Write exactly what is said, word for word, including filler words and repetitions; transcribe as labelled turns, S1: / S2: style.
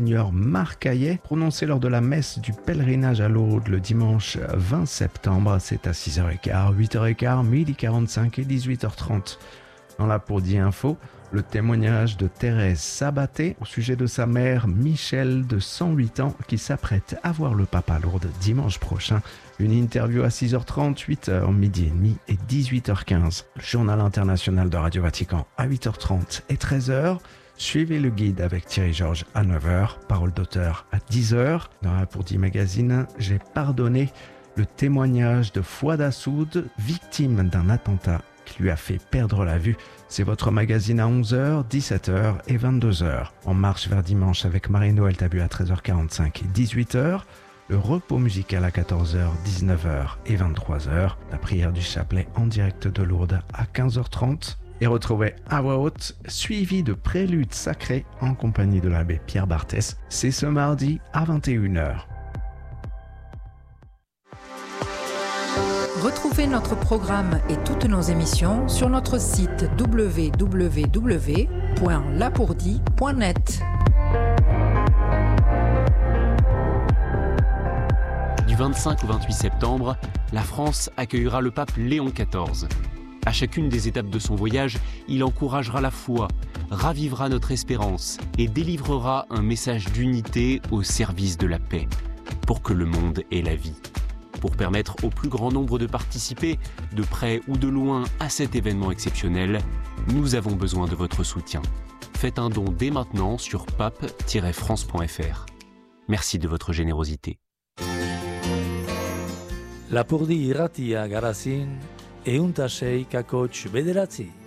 S1: Monseigneur Marc Hayet, prononcé lors de la messe du pèlerinage à Lourdes le dimanche vingt septembre. C'est à six heures quinze, huit heures quinze, midi quarante-cinq et dix-huit heures trente. Dans la Pour-Di Info, le témoignage de Thérèse Sabaté au sujet de sa mère Michel de cent huit ans qui s'apprête à voir le pape à Lourdes dimanche prochain. Une interview à six heures trente, huit heures, midi et demi et dix-huit heures quinze. Le journal international de Radio Vatican à huit heures trente et treize heures. Suivez le guide avec Thierry Georges à neuf heures. Parole d'auteur à dix heures. Dans la Pour-Di Magazine, j'ai pardonné le témoignage de Fouad Assoud, victime d'un attentat qui lui a fait perdre la vue. C'est votre magazine à onze heures, dix-sept heures et vingt-deux heures. En marche vers dimanche avec Marie-Noël Tabu à treize heures quarante-cinq et dix-huit heures. Le repos musical à quatorze heures, dix-neuf heures et vingt-trois heures. La prière du chapelet en direct de Lourdes à quinze heures trente. Et retrouvez à voix haute, suivi de préludes sacrés en compagnie de l'abbé Pierre Barthès. C'est ce mardi à vingt et une heures.
S2: Retrouvez notre programme et toutes nos émissions sur notre site w w w point lapourdi point net.
S3: Du vingt-cinq au vingt-huit septembre, la France accueillera le pape Léon quatorze. À chacune des étapes de son voyage, il encouragera la foi, ravivera notre espérance et délivrera un message d'unité au service de la paix, pour que le monde ait la vie. Pour permettre au plus grand nombre de participer, de près ou de loin, à cet événement exceptionnel, nous avons besoin de votre soutien. Faites un don dès maintenant sur pape tiret france point f r. Merci de votre générosité.
S4: Lapurdi irratia garazin, ehuntasei kakotx bederatzi.